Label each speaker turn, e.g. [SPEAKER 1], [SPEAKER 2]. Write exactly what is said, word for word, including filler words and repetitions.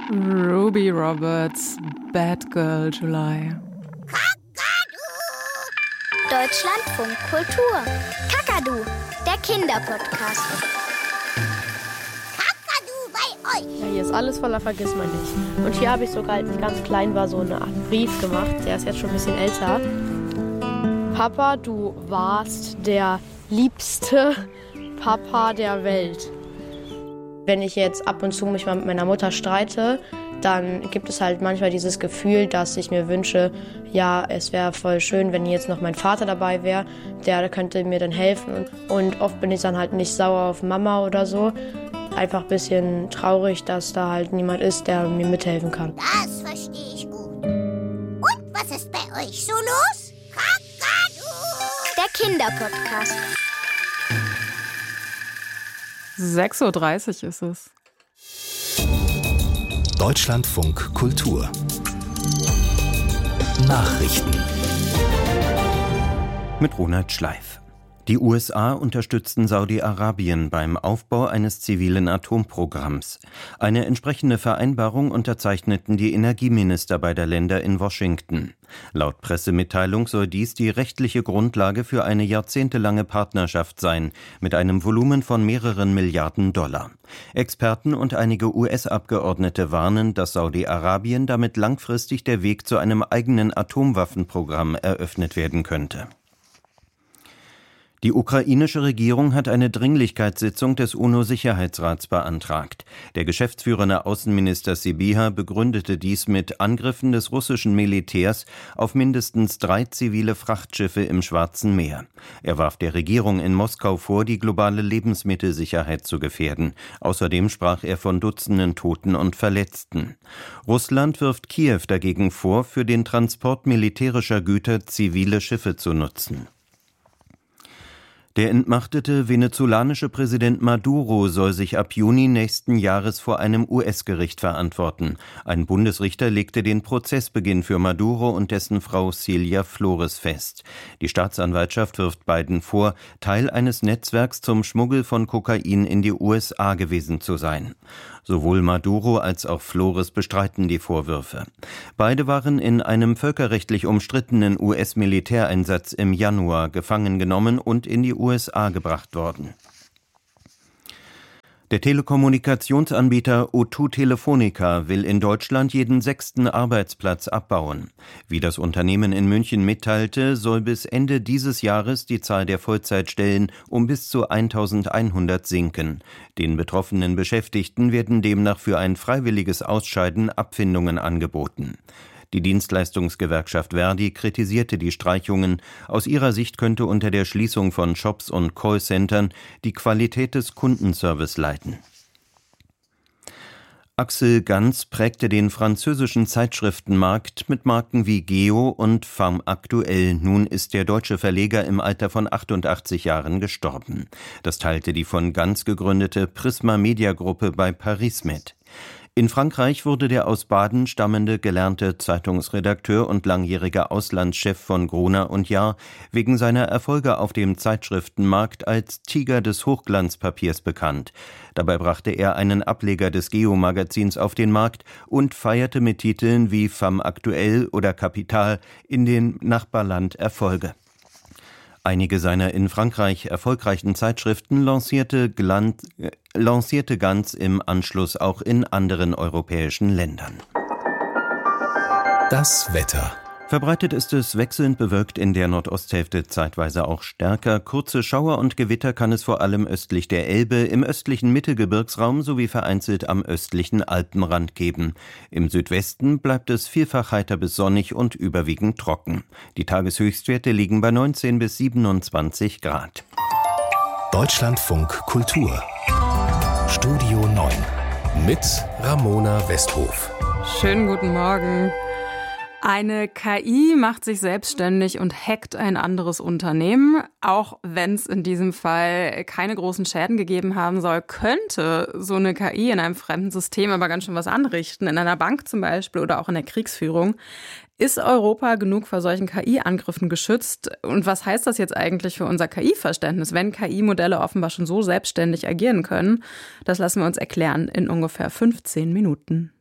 [SPEAKER 1] Ruby Roberts, Bad Girl July.
[SPEAKER 2] Deutschlandfunk Kultur. Kakadu, der Kinderpodcast. Kakadu bei euch.
[SPEAKER 3] Ja, hier ist alles voller Vergissmeinnicht. Und hier habe ich sogar, als ich ganz klein war, so eine Art Brief gemacht. Der ist jetzt schon ein bisschen älter. Papa, du warst der liebste Papa der Welt. Wenn ich jetzt ab und zu mich mal mit meiner Mutter streite, dann gibt es halt manchmal dieses Gefühl, dass ich mir wünsche, ja, es wäre voll schön, wenn jetzt noch mein Vater dabei wäre, der könnte mir dann helfen. Und oft bin ich dann halt nicht sauer auf Mama oder so. Einfach ein bisschen traurig, dass da halt niemand ist, der mir mithelfen kann.
[SPEAKER 2] Das verstehe ich gut. Und was ist bei euch so los? Kakadu! Der Kinderpodcast.
[SPEAKER 1] sechs Uhr dreißig ist es.
[SPEAKER 4] Deutschlandfunk Kultur Nachrichten
[SPEAKER 5] mit Ronald Schleif. Die U S A unterstützten Saudi-Arabien beim Aufbau eines zivilen Atomprogramms. Eine entsprechende Vereinbarung unterzeichneten die Energieminister beider Länder in Washington. Laut Pressemitteilung soll dies die rechtliche Grundlage für eine jahrzehntelange Partnerschaft sein, mit einem Volumen von mehreren Milliarden Dollar. Experten und einige U S-Abgeordnete warnen, dass Saudi-Arabien damit langfristig der Weg zu einem eigenen Atomwaffenprogramm eröffnet werden könnte. Die ukrainische Regierung hat eine Dringlichkeitssitzung des UNO-Sicherheitsrats beantragt. Der geschäftsführende Außenminister Sybiha begründete dies mit Angriffen des russischen Militärs auf mindestens drei zivile Frachtschiffe im Schwarzen Meer. Er warf der Regierung in Moskau vor, die globale Lebensmittelsicherheit zu gefährden. Außerdem sprach er von Dutzenden Toten und Verletzten. Russland wirft Kiew dagegen vor, für den Transport militärischer Güter zivile Schiffe zu nutzen. Der entmachtete venezolanische Präsident Maduro soll sich ab Juni nächsten Jahres vor einem U S-Gericht verantworten. Ein Bundesrichter legte den Prozessbeginn für Maduro und dessen Frau Celia Flores fest. Die Staatsanwaltschaft wirft beiden vor, Teil eines Netzwerks zum Schmuggel von Kokain in die U S A gewesen zu sein. Sowohl Maduro als auch Flores bestreiten die Vorwürfe. Beide waren in einem völkerrechtlich umstrittenen U S-Militäreinsatz im Januar gefangen genommen und in die U S A gebracht worden. Der Telekommunikationsanbieter O zwei Telefonica will in Deutschland jeden sechsten Arbeitsplatz abbauen. Wie das Unternehmen in München mitteilte, soll bis Ende dieses Jahres die Zahl der Vollzeitstellen um bis zu eintausendeinhundert sinken. Den betroffenen Beschäftigten werden demnach für ein freiwilliges Ausscheiden Abfindungen angeboten. Die Dienstleistungsgewerkschaft Verdi kritisierte die Streichungen. Aus ihrer Sicht könnte unter der Schließung von Shops und Callcentern die Qualität des Kundenservice leiden. Axel Ganz prägte den französischen Zeitschriftenmarkt mit Marken wie Geo und Femme Aktuelle. Nun ist der deutsche Verleger im Alter von achtundachtzig Jahren gestorben. Das teilte die von Ganz gegründete Prisma Media Gruppe bei Paris mit. In Frankreich wurde der aus Baden stammende gelernte Zeitungsredakteur und langjähriger Auslandschef von Gruner und Jahr wegen seiner Erfolge auf dem Zeitschriftenmarkt als Tiger des Hochglanzpapiers bekannt. Dabei brachte er einen Ableger des Geo-Magazins auf den Markt und feierte mit Titeln wie Femme Aktuelle oder Kapital in dem Nachbarland Erfolge. Einige seiner in Frankreich erfolgreichen Zeitschriften lancierte, Glanz, äh, lancierte Ganz im Anschluss auch in anderen europäischen Ländern.
[SPEAKER 4] Das Wetter.
[SPEAKER 5] Verbreitet ist es wechselnd bewölkt, in der Nordosthälfte zeitweise auch stärker. Kurze Schauer und Gewitter kann es vor allem östlich der Elbe, im östlichen Mittelgebirgsraum sowie vereinzelt am östlichen Alpenrand geben. Im Südwesten bleibt es vielfach heiter bis sonnig und überwiegend trocken. Die Tageshöchstwerte liegen bei neunzehn bis siebenundzwanzig Grad.
[SPEAKER 4] Deutschlandfunk Kultur Studio neun mit Ramona Westhof.
[SPEAKER 1] Schönen guten Morgen. Eine K I macht sich selbstständig und hackt ein anderes Unternehmen. Auch wenn es in diesem Fall keine großen Schäden gegeben haben soll, könnte so eine K I in einem fremden System aber ganz schön was anrichten. In einer Bank zum Beispiel oder auch in der Kriegsführung. Ist Europa genug vor solchen K I-Angriffen geschützt? Und was heißt das jetzt eigentlich für unser K I-Verständnis, wenn K I-Modelle offenbar schon so selbstständig agieren können? Das lassen wir uns erklären in ungefähr fünfzehn Minuten.